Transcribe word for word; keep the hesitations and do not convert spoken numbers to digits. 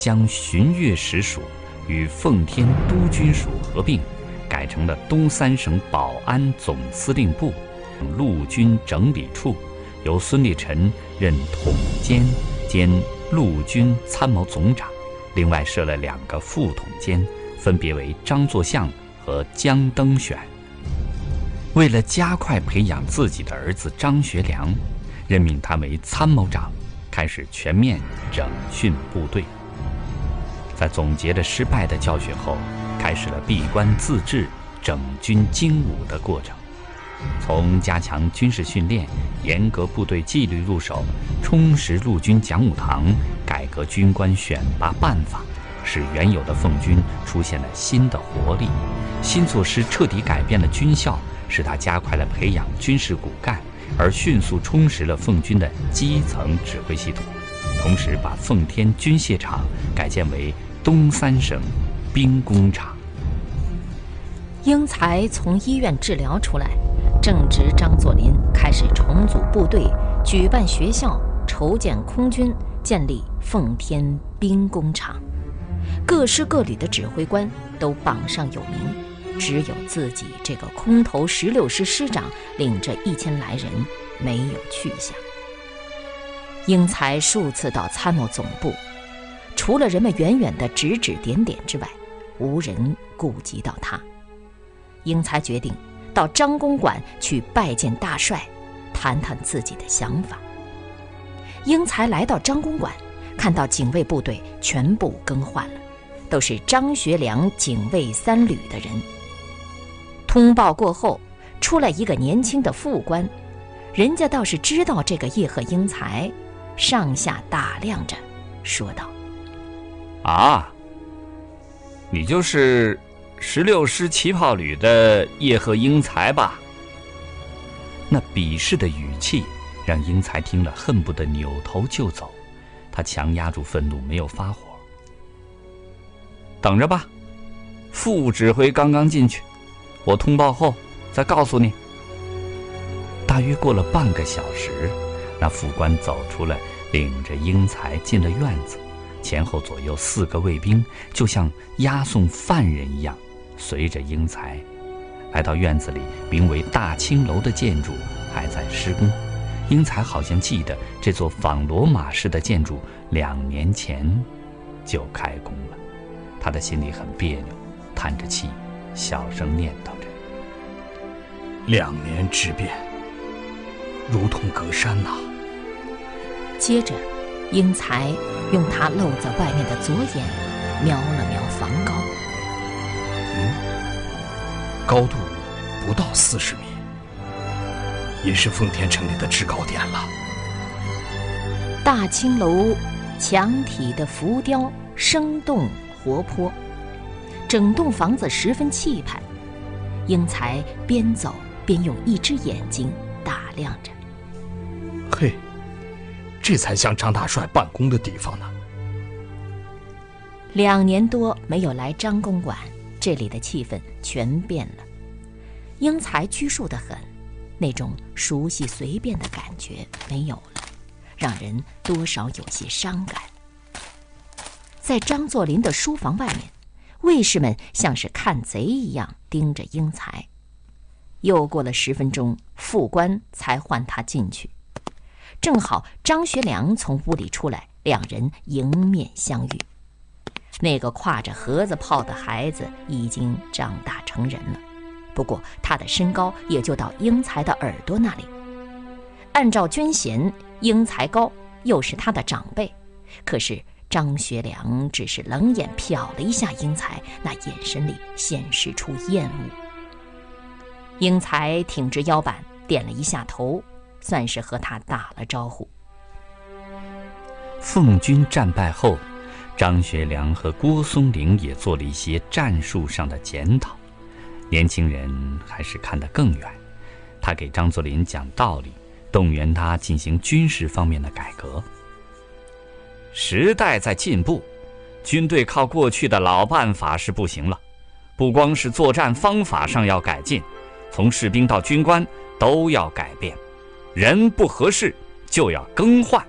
将巡阅使署与奉天都军署合并，改成了东三省保安总司令部、陆军整理处，由孙立臣任统监兼陆军参谋总长，另外设了两个副统监，分别为张作相和江登选。为了加快培养自己的儿子张学良，任命他为参谋长，开始全面整训部队。在总结了失败的教训后，开始了闭关自治、整军精武的过程。从加强军事训练、严格部队纪律入手，充实陆军讲武堂，改革军官选拔办法，使原有的奉军出现了新的活力。新措施彻底改变了军校，使它加快了培养军事骨干，而迅速充实了奉军的基层指挥系统。同时把奉天军械厂改建为东三省兵工厂。 英才从医院治疗出来，正值张作霖开始重组部队、举办学校、筹建空军、建立奉天兵工厂。各师各旅的指挥官都榜上有名，只有自己这个空头十六师师长领着一千来人没有去向。英才数次到参谋总部，除了人们远远的指指点点之外，无人顾及到他。英才决定到张公馆去拜见大帅，谈谈自己的想法。英才来到张公馆，看到警卫部队全部更换了，都是张学良警卫三旅的人。通报过后，出来一个年轻的副官，人家倒是知道这个叶赫英才，上下打量着，说道： 啊，你就是十六师旗炮旅的叶赫英才吧？那鄙视的语气让英才听了恨不得扭头就走，他强压住愤怒，没有发火。等着吧，副指挥刚刚进去，我通报后再告诉你。大约过了半个小时，那副官走出来，领着英才进了院子，前后左右四个卫兵就像押送犯人一样，随着英才来到院子里，名为大青楼的建筑还在施工。英才好像记得这座仿罗马式的建筑两年前就开工了，他的心里很别扭，叹着气，小声念叨着： 两年之变，如同隔山呐、啊。 接着英才用他露在外面的左眼瞄了瞄房高， 嗯，高度不到四十米，也是奉天城里的制高点了。 大青楼墙体的浮雕生动活泼，整栋房子十分气派。英才边走边用一只眼睛打量着。 嘿，这才像张大帅办公的地方呢。 两年多没有来张公馆，这里的气氛全变了。英才拘束得很，那种熟悉随便的感觉没有了，让人多少有些伤感。在张作霖的书房外面，卫士们像是看贼一样盯着英才。又过了十分钟，副官才唤他进去。正好张学良从屋里出来，两人迎面相遇。那个挎着盒子炮的孩子已经长大成人了，不过他的身高也就到英才的耳朵那里。按照军衔，英才高，又是他的长辈，可是张学良只是冷眼瞟了一下英才，那眼神里显示出厌恶。英才挺直腰板，点了一下头，算是和他打了招呼。 奉军战败后，张学良和郭松龄也做了一些战术上的检讨。年轻人还是看得更远，他给张作霖讲道理，动员他进行军事方面的改革。时代在进步，军队靠过去的老办法是不行了，不光是作战方法上要改进，从士兵到军官都要改变，人不合适就要更换。